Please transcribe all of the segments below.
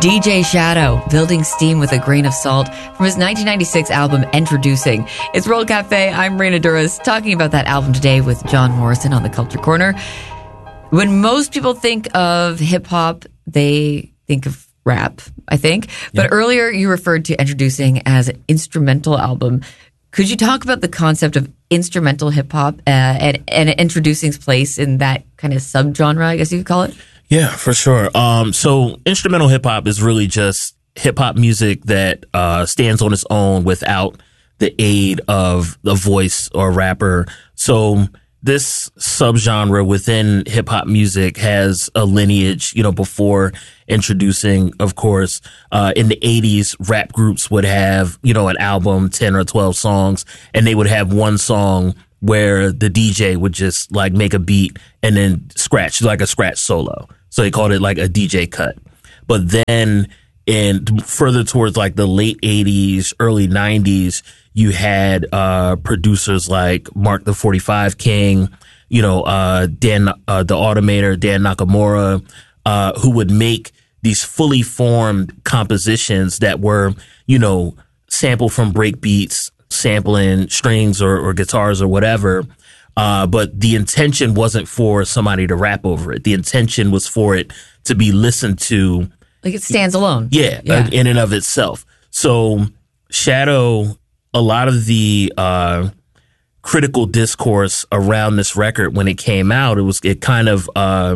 DJ Shadow, Building Steam with a Grain of Salt, from his 1996 album Introducing. It's World Cafe. I'm Raina Duras, talking about that album today with John Morrison on the Culture Corner. When most people think of hip-hop, they think of rap, I think. But earlier you referred to Introducing as an instrumental album. Could you talk about the concept of instrumental hip-hop and Introducing's place in that kind of subgenre, I guess you could call it? Yeah, for sure. So instrumental hip hop is really just hip hop music that stands on its own without the aid of a voice or rapper. So this subgenre within hip hop music has a lineage, before Introducing, of course. In the 80s, rap groups would have, an album, 10 or 12 songs, and they would have one song where the DJ would just like make a beat and then scratch, like a scratch solo. So they called it like a DJ cut. But then further towards like the late 80s, early 90s, you had producers like Mark the 45 King, Dan, the Automator, Dan Nakamura, who would make these fully formed compositions that were, sampled from break beats, sampling strings or guitars or whatever. But the intention wasn't for somebody to rap over it. The intention was for it to be listened to. Like it stands alone. Yeah. In and of itself. So Shadow, a lot of the critical discourse around this record when it came out, it kind of,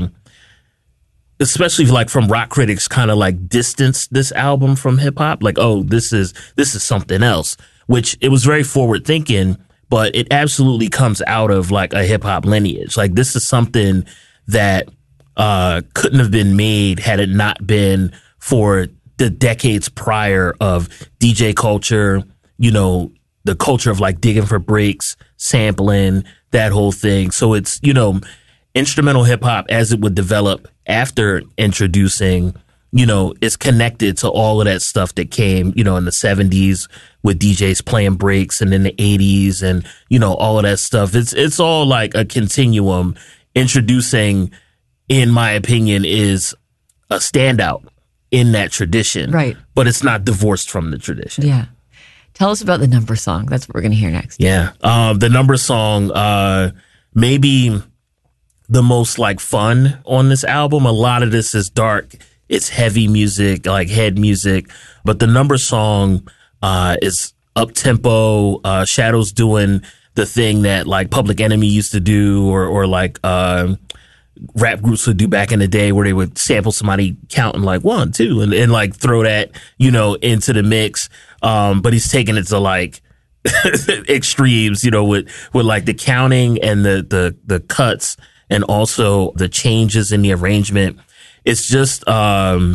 especially like from rock critics, kind of like distanced this album from hip hop. Like, oh, this is something else, which it was very forward thinking, but it absolutely comes out of like a hip hop lineage. Like this is something that couldn't have been made had it not been for the decades prior of DJ culture, the culture of like digging for breaks, sampling, that whole thing. So it's, instrumental hip hop as it would develop after Introducing, is connected to all of that stuff that came, in the 70s with DJs playing breaks, and in the 80s and, all of that stuff. It's all like a continuum. Introducing, in my opinion, is a standout in that tradition. Right. But it's not divorced from the tradition. Yeah. Tell us about the number song. That's what we're going to hear next. Yeah. The number song, maybe the most like fun on this album. A lot of this is dark. It's heavy music, like head music. But the number song is up tempo. Shadow's doing the thing that like Public Enemy used to do, or like rap groups would do back in the day, where they would sample somebody counting like 1, 2, and like throw that, into the mix. But he's taking it to like extremes, with like the counting and the cuts, and also the changes in the arrangement. It's just a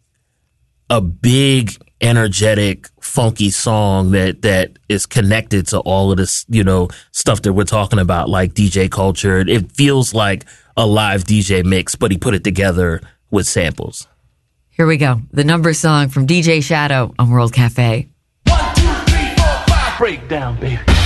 big, energetic, funky song that is connected to all of this, stuff that we're talking about, like DJ culture. It feels like a live DJ mix, but he put it together with samples. Here we go. The number song from DJ Shadow on World Cafe. 1, 2, 3, 4, 5, break down, baby.